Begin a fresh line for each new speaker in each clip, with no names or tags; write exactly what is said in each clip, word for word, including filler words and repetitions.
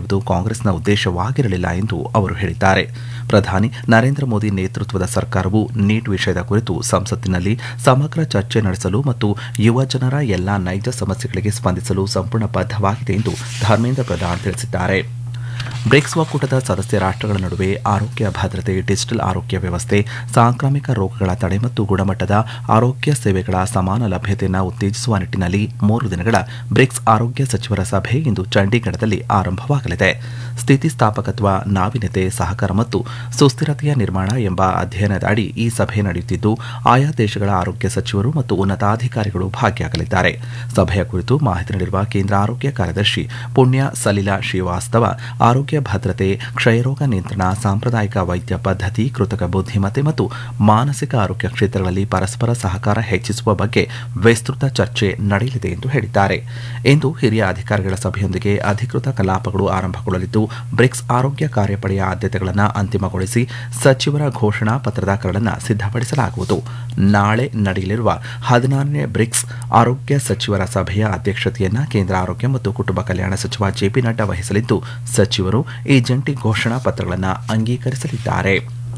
ಮಾಡುವುದು ಕಾಂಗ್ರೆಸ್ನ ಉದ್ದೇಶವಾಗಿರಲಿಲ್ಲ ಎಂದು ಅವರು ಹೇಳಿದ್ದಾರೆ. ಪ್ರಧಾನಿ ನರೇಂದ್ರ ಮೋದಿ ನೇತೃತ್ವದ ಸರ್ಕಾರವು ನೀಟ್ ವಿಷಯದ ಕುರಿತು ಸಂಸತ್ತಿನಲ್ಲಿ ಸಮಗ್ರ ಚರ್ಚೆ ನಡೆಸಲು ಮತ್ತು ಯುವಜನರ ಎಲ್ಲಾ ನೈಜ ಸಮಸ್ಯೆಗಳಿಗೆ ಸ್ಪಂದಿಸಲು ಸಂಪೂರ್ಣ ಬದ್ಧವಾಗಿದೆ ಎಂದು ಧರ್ಮೇಂದ್ರ ಪ್ರಧಾನ್ ತಿಳಿಸಿದ್ದಾರೆ. ಬ್ರಿಕ್ಸ್ ಒಕ್ಕೂಟದ ಸದಸ್ಯ ರಾಷ್ಟ್ರಗಳ ನಡುವೆ ಆರೋಗ್ಯ ಭದ್ರತೆ, ಡಿಜಿಟಲ್ ಆರೋಗ್ಯ ವ್ಯವಸ್ಥೆ, ಸಾಂಕ್ರಾಮಿಕ ರೋಗಗಳ ತಡೆ ಮತ್ತು ಗುಣಮಟ್ಟದ ಆರೋಗ್ಯ ಸೇವೆಗಳ ಸಮಾನ ಲಭ್ಯತೆಯನ್ನು ಉತ್ತೇಜಿಸುವ ನಿಟ್ಟಿನಲ್ಲಿ ಮೂರು ದಿನಗಳ ಬ್ರಿಕ್ಸ್ ಆರೋಗ್ಯ ಸಚಿವರ ಸಭೆ ಇಂದು ಚಂಡೀಗಢದಲ್ಲಿ ಆರಂಭವಾಗಲಿದೆ. ಸ್ಥಿತಿಸ್ಥಾಪಕತ್ವ, ನಾವೀನ್ಯತೆ, ಸಹಕಾರ ಮತ್ತು ಸುಸ್ಥಿರತೆಯ ನಿರ್ಮಾಣ ಎಂಬ ಅಧ್ಯಯನದ ಅಡಿ ಈ ಸಭೆ ನಡೆಯುತ್ತಿದ್ದು, ಆಯಾ ದೇಶಗಳ ಆರೋಗ್ಯ ಸಚಿವರು ಮತ್ತು ಉನ್ನತಾಧಿಕಾರಿಗಳು ಭಾಗಿಯಾಗಲಿದ್ದಾರೆ. ಸಭೆಯ ಕುರಿತು ಮಾಹಿತಿ ನೀಡಿರುವ ಕೇಂದ್ರ ಆರೋಗ್ಯ ಕಾರ್ಯದರ್ಶಿ ಪುಣ್ಯ ಸಲಿಲಾ ಶ್ರೀವಾಸ್ತವ, ಆರೋಗ್ಯ ಭದ್ರತೆ, ಕ್ಷಯರೋಗ ನಿಯಂತ್ರಣ, ಸಾಂಪ್ರದಾಯಿಕ ವೈದ್ಯ ಪದ್ಧತಿ, ಕೃತಕ ಬುದ್ಧಿಮತ್ತೆ ಮತ್ತು ಮಾನಸಿಕ ಆರೋಗ್ಯ ಕ್ಷೇತ್ರಗಳಲ್ಲಿ ಪರಸ್ಪರ ಸಹಕಾರ ಹೆಚ್ಚಿಸುವ ಬಗ್ಗೆ ವಿಸ್ತೃತ ಚರ್ಚೆ ನಡೆಯಲಿದೆ ಎಂದು ಹೇಳಿದ್ದಾರೆ. ಇಂದು ಹಿರಿಯ ಅಧಿಕಾರಿಗಳ ಸಭೆಯೊಂದಿಗೆ ಅಧಿಕೃತ ಕಲಾಪಗಳು ಆರಂಭಗೊಳ್ಳಲಿದ್ದು, ಬ್ರಿಕ್ಸ್ ಆರೋಗ್ಯ ಕಾರ್ಯಪಡೆಯ ಆದ್ಯತೆಗಳನ್ನು ಅಂತಿಮಗೊಳಿಸಿ ಸಚಿವರ ಘೋಷಣಾ ಪತ್ರದ ಕರಡನ್ನು ಸಿದ್ಧಪಡಿಸಲಾಗುವುದು. ನಾಳೆ ನಡೆಯಲಿರುವ ಹದಿನಾರನೇ ಬ್ರಿಕ್ಸ್ ಆರೋಗ್ಯ ಸಚಿವರ ಸಭೆಯ ಅಧ್ಯಕ್ಷತೆಯನ್ನು ಕೇಂದ್ರ ಆರೋಗ್ಯ ಮತ್ತು ಕುಟುಂಬ ಕಲ್ಯಾಣ ಸಚಿವ ಜೆಪಿ ನಡ್ಡಾ ವಹಿಸಲಿದ್ದು, ಸಚಿವರು ಈ ಜಂಟಿ ಘೋಷಣಾ ಪತ್ರಗಳನ್ನು ಅಂಗೀಕರಿಸಲಿದ್ದಾರೆ.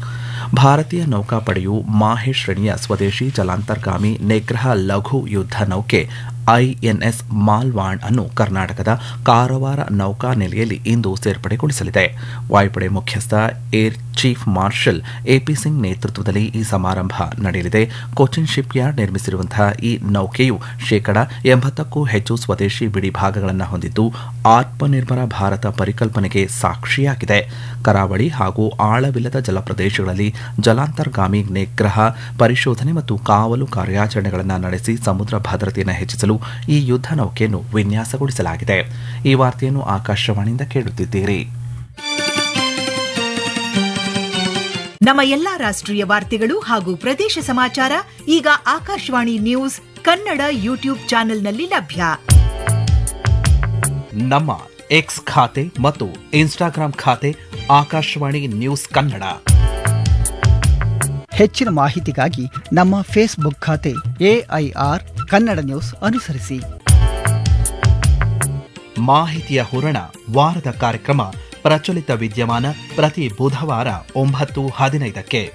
ಭಾರತೀಯ ನೌಕಾಪಡೆಯು ಮಾಹೆ ಶ್ರೇಣಿಯ ಸ್ವದೇಶಿ ಜಲಾಂತರ್ಗಾಮಿ ನಿಗ್ರಹ ಲಘು ಯುದ್ಧ ನೌಕೆ ಐಎನ್ಎಸ್ ಮಾಲ್ವಾಂಡ್ ಅನ್ನು ಕರ್ನಾಟಕದ ಕಾರವಾರ ನೌಕಾ ನೆಲೆಯಲ್ಲಿ ಇಂದು ಸೇರ್ಪಡೆಗೊಳಿಸಲಿದೆ. ವಾಯುಪಡೆ ಮುಖ್ಯಸ್ಥ air chief marshal AP Singh ನೇತೃತ್ವದಲ್ಲಿ ಈ ಸಮಾರಂಭ ನಡೆಯಲಿದೆ. ಕೊಚ್ಚಿನ್ ಶಿಪ್ ಯಾರ್ಡ್ ನಿರ್ಮಿಸಿರುವಂತಹ ಈ ನೌಕೆಯು ಶೇಕಡ ಎಂಬತ್ತಕ್ಕೂ ಹೆಚ್ಚು ಸ್ವದೇಶಿ ಬಿಡಿ ಭಾಗಗಳನ್ನು ಹೊಂದಿದ್ದು, ಆತ್ಮನಿರ್ಭರ ಭಾರತ ಪರಿಕಲ್ಪನೆಗೆ ಸಾಕ್ಷಿಯಾಗಿದೆ. ಕರಾವಳಿ ಹಾಗೂ ಆಳವಿಲ್ಲದ ಜಲಪ್ರದೇಶಗಳಲ್ಲಿ ಜಲಾಂತರ್ಗಾಮಿ ನಿಗ್ರಹ, ಪರಿಶೋಧನೆ ಮತ್ತು ಕಾವಲು ಕಾರ್ಯಾಚರಣೆಗಳನ್ನು ನಡೆಸಿ ಸಮುದ್ರ ಭದ್ರತೆಯನ್ನು ಹೆಚ್ಚಿಸಲು ಈ ಯುದ್ಧ ನೌಕೆಯನ್ನು ವಿನ್ಯಾಸಗೊಳಿಸಲಾಗಿದೆ. ಈ ವಾರ್ತೆಯನ್ನು ಆಕಾಶವಾಣಿಯಿಂದ ಕೇಳುತ್ತಿದ್ದೀರಿ.
ನಮ್ಮ ಎಲ್ಲಾ ರಾಷ್ಟ್ರೀಯ ವಾರ್ತೆಗಳು ಹಾಗೂ ಪ್ರದೇಶ ಸಮಾಚಾರ ಈಗ ಆಕಾಶವಾಣಿ ನ್ಯೂಸ್ ಕನ್ನಡ ಯೂಟ್ಯೂಬ್ ಚಾನೆಲ್ನಲ್ಲಿ ಲಭ್ಯ.
ನಮ್ಮ ಎಕ್ಸ್ ಖಾತೆ ಮತ್ತು ಇನ್ಸ್ಟಾಗ್ರಾಂ ಖಾತೆ ಆಕಾಶವಾಣಿ ನ್ಯೂಸ್ ಕನ್ನಡ.
ಹೆಚ್ಚಿನ ಮಾಹಿತಿಗಾಗಿ ನಮ್ಮ ಫೇಸ್ಬುಕ್ ಖಾತೆ ಎಐಆರ್ ಕನ್ನಡ ನ್ಯೂಸ್ ಅನುಸರಿಸಿ.
ಮಾಹಿತಿಯ ಹೂರಣ ವಾರದ ಕಾರ್ಯಕ್ರಮ ಪ್ರಚಲಿತ ವಿದ್ಯಮಾನ ಪ್ರತಿ ಬುಧವಾರ ಒಂಬತ್ತು ಹದಿನೈದಕ್ಕೆ.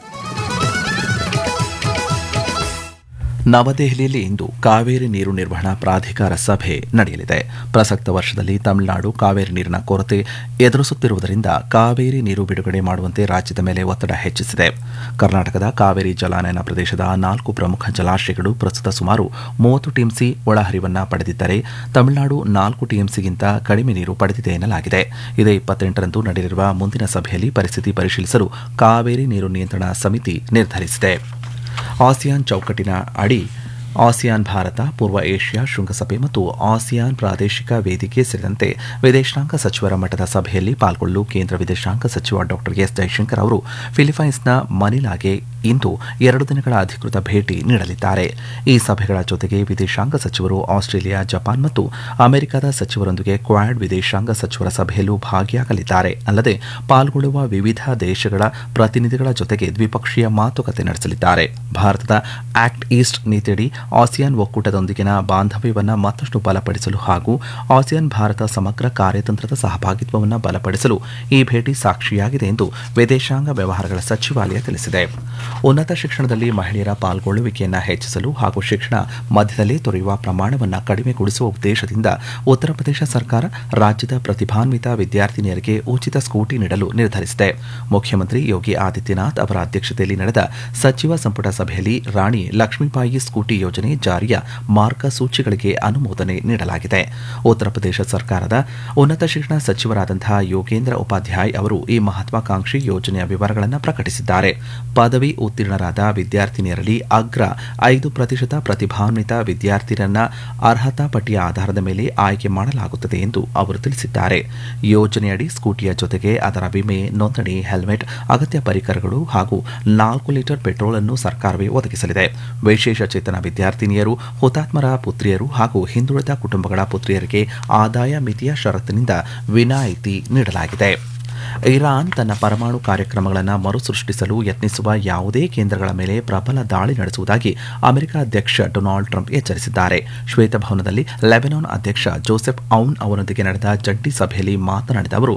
ನವದೆಹಲಿಯಲ್ಲಿ ಇಂದು ಕಾವೇರಿ ನೀರು ನಿರ್ವಹಣಾ ಪ್ರಾಧಿಕಾರ ಸಭೆ ನಡೆಯಲಿದೆ. ಪ್ರಸಕ್ತ ವರ್ಷದಲ್ಲಿ ತಮಿಳುನಾಡು ಕಾವೇರಿ ನೀರಿನ ಕೊರತೆ ಎದುರಿಸುತ್ತಿರುವುದರಿಂದ ಕಾವೇರಿ ನೀರು ಬಿಡುಗಡೆ ಮಾಡುವಂತೆ ರಾಜ್ಯದ ಮೇಲೆ ಒತ್ತಡ ಹೆಚ್ಚಿಸಿದೆ. ಕರ್ನಾಟಕದ ಕಾವೇರಿ ಜಲಾನಯನ ಪ್ರದೇಶದ ನಾಲ್ಕು ಪ್ರಮುಖ ಜಲಾಶಯಗಳು ಪ್ರಸ್ತುತ ಸುಮಾರು ಮೂವತ್ತು ಟಿಎಂಸಿ ಒಳಹರಿವನ್ನು ಪಡೆದಿದ್ದರೆ, ತಮಿಳುನಾಡು ನಾಲ್ಕು ಟಿಎಂಸಿಗಿಂತ ಕಡಿಮೆ ನೀರು ಪಡೆದಿದೆ ಎನ್ನಲಾಗಿದೆ. ಇದೇ ಇಪ್ಪತ್ತೆಂಟರಂದು ನಡೆಯಲಿರುವ ಮುಂದಿನ ಸಭೆಯಲ್ಲಿ ಪರಿಸ್ಥಿತಿ ಪರಿಶೀಲಿಸಲು ಕಾವೇರಿ ನೀರು ನಿಯಂತ್ರಣ ಸಮಿತಿ ನಿರ್ಧರಿಸಿದೆ. ಆಸಿಯಾನ್ ಚೌಕಟ್ಟಿನ ಅಡಿ ಆಸಿಯಾನ್ ಭಾರತ, ಪೂರ್ವ ಏಷ್ಯಾ ಶೃಂಗಸಭೆ ಮತ್ತು ಆಸಿಯಾನ್ ಪ್ರಾದೇಶಿಕ ವೇದಿಕೆ ಸೇರಿದಂತೆ ವಿದೇಶಾಂಗ ಸಚಿವರ ಮಟ್ಟದ ಸಭೆಯಲ್ಲಿ ಪಾಲ್ಗೊಳ್ಳಲು ಕೇಂದ್ರ ವಿದೇಶಾಂಗ ಸಚಿವ ಡಾ ಎಸ್ ಜೈಶಂಕರ್ ಅವರು ಫಿಲಿಪೈನ್ಸ್ನ ಮನಿಲಾಗೆ ಇಂದು ಎರಡು ದಿನಗಳ ಅಧಿಕೃತ ಭೇಟಿ ನೀಡಲಿದ್ದಾರೆ. ಈ ಸಭೆಗಳ ಜೊತೆಗೆ ವಿದೇಶಾಂಗ ಸಚಿವರು ಆಸ್ಟ್ರೇಲಿಯಾ, ಜಪಾನ್ ಮತ್ತು ಅಮೆರಿಕದ ಸಚಿವರೊಂದಿಗೆ ಕ್ವಾಡ್ ವಿದೇಶಾಂಗ ಸಚಿವರ ಸಭೆಯಲ್ಲೂ ಭಾಗಿಯಾಗಲಿದ್ದಾರೆ. ಅಲ್ಲದೆ ಪಾಲ್ಗೊಳ್ಳುವ ವಿವಿಧ ದೇಶಗಳ ಪ್ರತಿನಿಧಿಗಳ ಜೊತೆಗೆ ದ್ವಿಪಕ್ಷೀಯ ಮಾತುಕತೆ ನಡೆಸಲಿದ್ದಾರೆ. ಭಾರತದ ಆಕ್ಟ್ ಈಸ್ಟ್ ನೀತಿಯಡಿ ಆಸಿಯಾನ್ ಒಕ್ಕೂಟದೊಂದಿಗಿನ ಬಾಂಧವ್ಯವನ್ನು ಮತ್ತಷ್ಟು ಬಲಪಡಿಸಲು ಹಾಗೂ ಆಸಿಯಾನ್ ಭಾರತ ಸಮಗ್ರ ಕಾರ್ಯತಂತ್ರದ ಸಹಭಾಗಿತ್ವವನ್ನು ಬಲಪಡಿಸಲು ಈ ಭೇಟಿ ಸಾಕ್ಷಿಯಾಗಿದೆ ಎಂದು ವಿದೇಶಾಂಗ ವ್ಯವಹಾರಗಳ ಸಚಿವಾಲಯ ತಿಳಿಸಿದೆ. ಉನ್ನತ ಶಿಕ್ಷಣದಲ್ಲಿ ಮಹಿಳೆಯರ ಪಾಲ್ಗೊಳ್ಳುವಿಕೆಯನ್ನು ಹೆಚ್ಚಿಸಲು ಹಾಗೂ ಶಿಕ್ಷಣ ಮಧ್ಯದಲ್ಲಿ ತೊರೆಯುವ ಪ್ರಮಾಣವನ್ನು ಕಡಿಮೆಗೊಳಿಸುವ ಉದ್ದೇಶದಿಂದ ಉತ್ತರ ಪ್ರದೇಶ ಸರ್ಕಾರ ರಾಜ್ಯದ ಪ್ರತಿಭಾನ್ವಿತ ವಿದ್ಯಾರ್ಥಿನಿಯರಿಗೆ ಉಚಿತ ಸ್ಕೂಟಿ ನೀಡಲು ನಿರ್ಧರಿಸಿದೆ. ಮುಖ್ಯಮಂತ್ರಿ ಯೋಗಿ ಆದಿತ್ಯನಾಥ್ ಅವರ ಅಧ್ಯಕ್ಷತೆಯಲ್ಲಿ ನಡೆದ ಸಚಿವ ಸಂಪುಟ ಸಭೆಯಲ್ಲಿ ರಾಣಿ ಲಕ್ಷ್ಮೀಬಾಯಿ ಸ್ಕೂಟಿ ಯೋಜನೆ ಜಾರಿಯ ಮಾರ್ಗಸೂಚಿಗಳಿಗೆ ಅನುಮೋದನೆ ನೀಡಲಾಗಿದೆ. ಉತ್ತರ ಪ್ರದೇಶ ಸರ್ಕಾರದ ಉನ್ನತ ಶಿಕ್ಷಣ ಸಚಿವರಾದಂತಹ ಯೋಗೇಂದ್ರ ಉಪಾಧ್ಯಾಯ್ ಅವರು ಈ ಮಹತ್ವಾಕಾಂಕ್ಷಿ ಯೋಜನೆಯ ವಿವರಗಳನ್ನು ಪ್ರಕಟಿಸಿದ್ದಾರೆ. ಪದವಿ ಉತ್ತೀರ್ಣರಾದ ವಿದ್ಯಾರ್ಥಿನಿಯರಲ್ಲಿ ಅಗ್ರ ಐದು ಪ್ರತಿಶತ ಪ್ರತಿಭಾನ್ವಿತ ವಿದ್ಯಾರ್ಥಿನಿಯರನ್ನ ಅರ್ಹತಾ ಪಟ್ಟಿಯ ಆಧಾರದ ಮೇಲೆ ಆಯ್ಕೆ ಮಾಡಲಾಗುತ್ತದೆ ಎಂದು ಅವರು ತಿಳಿಸಿದ್ದಾರೆ. ಯೋಜನೆಯಡಿ ಸ್ಕೂಟಿಯ ಜೊತೆಗೆ ಅದರ ವಿಮೆ, ನೋಂದಣಿ, ಹೆಲ್ಮೆಟ್, ಅಗತ್ಯ ಪರಿಕರಗಳು ಹಾಗೂ ನಾಲ್ಕು ಲೀಟರ್ ಪೆಟ್ರೋಲ್ ಅನ್ನು ಸರ್ಕಾರವೇ ಒದಗಿಸಲಿದೆ. ವಿಶೇಷ ಚೇತನ ವಿದ್ಯಾರ್ಥಿನಿಯರು, ಹುತಾತ್ಮರ ಪುತ್ರಿಯರು ಹಾಗೂ ಹಿಂದುಳಿದ ಕುಟುಂಬಗಳ ಪುತ್ರಿಯರಿಗೆ ಆದಾಯ ಮಿತಿಯ ಷರತ್ತಿನಿಂದ ವಿನಾಯಿತಿ ನೀಡಲಾಗಿದೆ. ಇರಾನ್ ತನ್ನ ಪರಮಾಣು ಕಾರ್ಯಕ್ರಮಗಳನ್ನು ಮರುಸೃಷ್ಟಿಸಲು ಯತ್ನಿಸುವ ಯಾವುದೇ ಕೇಂದ್ರಗಳ ಮೇಲೆ ಪ್ರಬಲ ದಾಳಿ ನಡೆಸುವುದಾಗಿ ಅಮೆರಿಕ ಅಧ್ಯಕ್ಷ ಡೊನಾಲ್ಡ್ ಟ್ರಂಪ್ ಎಚ್ಚರಿಸಿದ್ದಾರೆ. ಶ್ವೇತಭವನದಲ್ಲಿ ಲೆಬನಾನ್ ಅಧ್ಯಕ್ಷ ಜೋಸೆಫ್ ಔನ್ ಅವರೊಂದಿಗೆ ನಡೆದ ಜಂಟಿ ಸಭೆಯಲ್ಲಿ ಮಾತನಾಡಿದ ಅವರು,